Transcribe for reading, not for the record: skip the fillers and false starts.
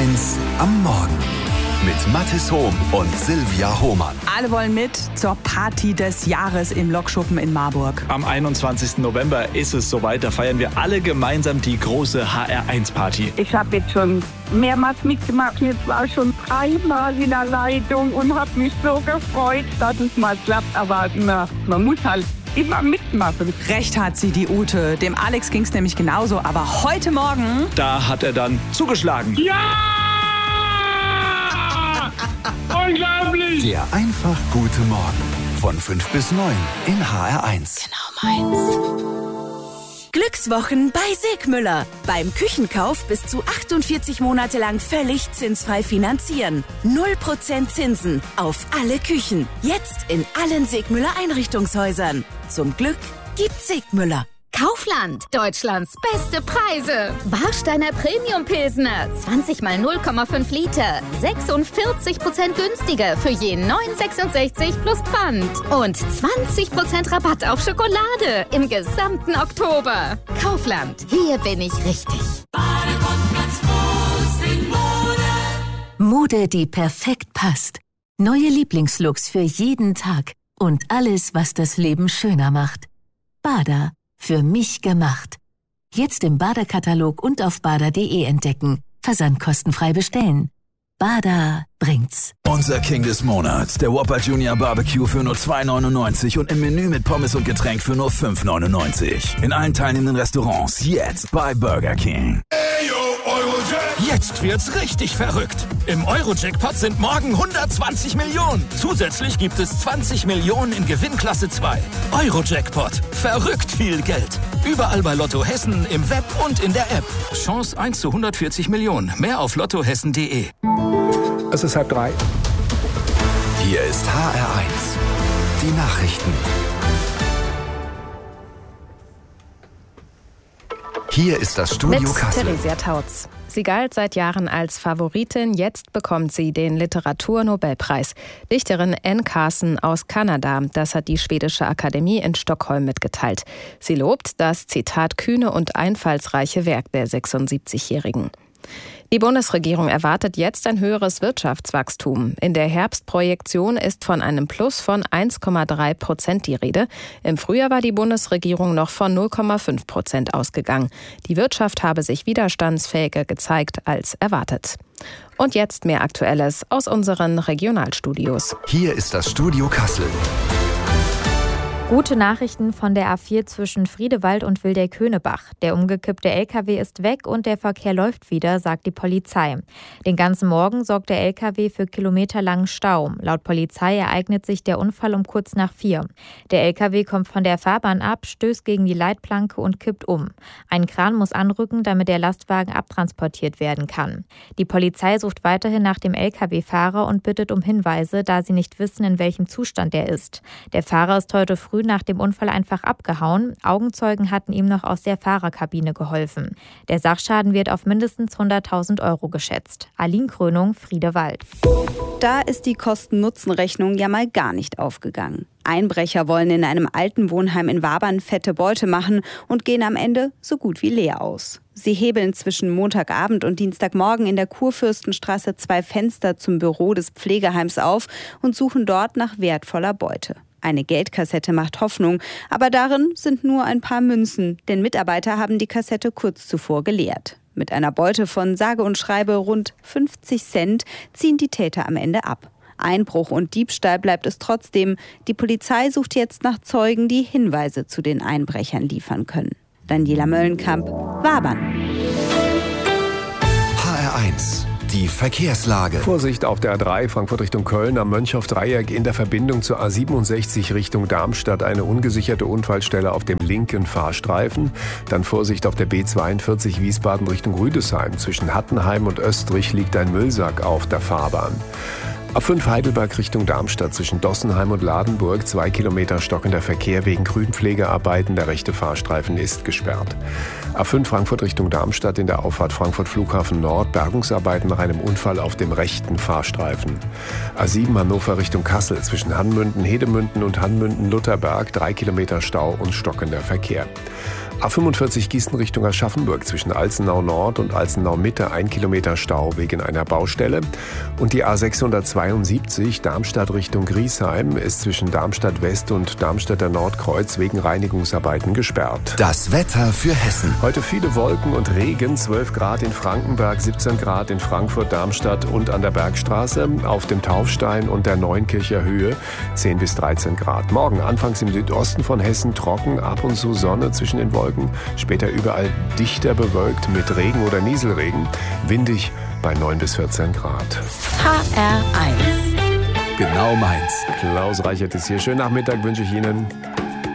HR1 am Morgen mit Mathis Hohm und Silvia Hohmann. Alle wollen mit zur Party des Jahres im Lokschuppen in Marburg. Am 21. November ist es soweit. Da feiern wir alle gemeinsam die große HR1-Party. Ich habe jetzt schon mehrmals mitgemacht. Jetzt war ich schon 3-mal in der Leitung und habe mich so gefreut, dass es mal klappt. Aber man muss halt immer mitmachen. Recht hat sie, die Ute. Dem Alex ging es nämlich genauso. Aber heute Morgen... Da hat er dann zugeschlagen. Ja! Unglaublich! Der einfach gute Morgen von 5 bis 9 in HR1. Genau meins. Glückswochen bei Segmüller. Beim Küchenkauf bis zu 48 Monate lang völlig zinsfrei finanzieren. 0% Zinsen auf alle Küchen. Jetzt in allen Segmüller Einrichtungshäusern. Zum Glück gibt's Segmüller. Kaufland, Deutschlands beste Preise. Warsteiner Premium Pilsner, 20 mal 0,5 Liter, 46% günstiger für je 9,66 plus Pfand. Und 20% Rabatt auf Schokolade im gesamten Oktober. Kaufland, hier bin ich richtig. Mode, die perfekt passt. Neue Lieblingslooks für jeden Tag. Und alles, was das Leben schöner macht. Bader. Für mich gemacht. Jetzt im Bader-Katalog und auf bader.de entdecken. Versandkostenfrei bestellen. Bader bringt's. Unser King des Monats, der Whopper Junior Barbecue für nur 2,99 und im Menü mit Pommes und Getränk für nur 5,99. In allen teilnehmenden Restaurants jetzt bei Burger King. Jetzt wird's richtig verrückt. Im Euro-Jackpot sind morgen 120 Millionen. Zusätzlich gibt es 20 Millionen in Gewinnklasse 2. Euro-Jackpot. Verrückt viel Geld. Überall bei Lotto Hessen, im Web und in der App. Chance 1 zu 140 Millionen. Mehr auf lottohessen.de. Es ist 2:30. Hier ist HR1. Die Nachrichten. Hier ist das Studio mit Kassel. Theresia Tautz. Sie galt seit Jahren als Favoritin, jetzt bekommt sie den Literaturnobelpreis. Dichterin Anne Carson aus Kanada, das hat die Schwedische Akademie in Stockholm mitgeteilt. Sie lobt das, Zitat, kühne und einfallsreiche Werk der 76-Jährigen. Die Bundesregierung erwartet jetzt ein höheres Wirtschaftswachstum. In der Herbstprojektion ist von einem Plus von 1,3% die Rede. Im Frühjahr war die Bundesregierung noch von 0,5% ausgegangen. Die Wirtschaft habe sich widerstandsfähiger gezeigt als erwartet. Und jetzt mehr Aktuelles aus unseren Regionalstudios. Hier ist das Studio Kassel. Gute Nachrichten von der A4 zwischen Friedewald und Wildeck-Höhnebach. Der umgekippte LKW ist weg und der Verkehr läuft wieder, sagt die Polizei. Den ganzen Morgen sorgt der LKW für kilometerlangen Stau. Laut Polizei ereignet sich der Unfall um kurz nach 4. Der LKW kommt von der Fahrbahn ab, stößt gegen die Leitplanke und kippt um. Ein Kran muss anrücken, damit der Lastwagen abtransportiert werden kann. Die Polizei sucht weiterhin nach dem LKW-Fahrer und bittet um Hinweise, da sie nicht wissen, in welchem Zustand er ist. Der Fahrer ist heute früh nach dem Unfall einfach abgehauen. Augenzeugen hatten ihm noch aus der Fahrerkabine geholfen. Der Sachschaden wird auf mindestens 100.000 € geschätzt. Aline Krönung, Friedewald. Da ist die Kosten-Nutzen-Rechnung ja mal gar nicht aufgegangen. Einbrecher wollen in einem alten Wohnheim in Wabern fette Beute machen und gehen am Ende so gut wie leer aus. Sie hebeln zwischen Montagabend und Dienstagmorgen in der Kurfürstenstraße 2 Fenster zum Büro des Pflegeheims auf und suchen dort nach wertvoller Beute. Eine Geldkassette macht Hoffnung, aber darin sind nur ein paar Münzen, denn Mitarbeiter haben die Kassette kurz zuvor geleert. Mit einer Beute von sage und schreibe rund 50 Cent ziehen die Täter am Ende ab. Einbruch und Diebstahl bleibt es trotzdem. Die Polizei sucht jetzt nach Zeugen, die Hinweise zu den Einbrechern liefern können. Daniela Möllenkamp, Wabern. HR1. Die Verkehrslage. Vorsicht auf der A3 Frankfurt Richtung Köln am Mönchhoff-Dreieck in der Verbindung zur A67 Richtung Darmstadt eine ungesicherte Unfallstelle auf dem linken Fahrstreifen. Dann Vorsicht auf der B42 Wiesbaden Richtung Rüdesheim. Zwischen Hattenheim und Österreich liegt ein Müllsack auf der Fahrbahn. A5 Heidelberg Richtung Darmstadt zwischen Dossenheim und Ladenburg 2 Kilometer stockender Verkehr wegen Grünpflegearbeiten. Der rechte Fahrstreifen ist gesperrt. A5 Frankfurt Richtung Darmstadt in der Auffahrt Frankfurt Flughafen Nord. Bergungsarbeiten nach einem Unfall auf dem rechten Fahrstreifen. A7 Hannover Richtung Kassel zwischen Hanmünden, Hedemünden und Hanmünden-Lutherberg 3 Kilometer Stau und stockender Verkehr. A45 Gießen Richtung Aschaffenburg zwischen Alzenau Nord und Alzenau Mitte 1 Kilometer Stau wegen einer Baustelle. Und die A672 Darmstadt Richtung Griesheim ist zwischen Darmstadt West und Darmstädter Nordkreuz wegen Reinigungsarbeiten gesperrt. Das Wetter für Hessen. Heute viele Wolken und Regen, 12 Grad in Frankenberg, 17 Grad in Frankfurt, Darmstadt und an der Bergstraße, auf dem Taufstein und der Neunkircher Höhe 10 bis 13 Grad. Morgen anfangs im Südosten von Hessen trocken, ab und zu Sonne zwischen den Wolken, später überall dichter bewölkt mit Regen oder Nieselregen, windig bei 9 bis 14 Grad. HR1. Genau meins. Klaus Reichert ist hier. Schönen Nachmittag wünsche ich Ihnen.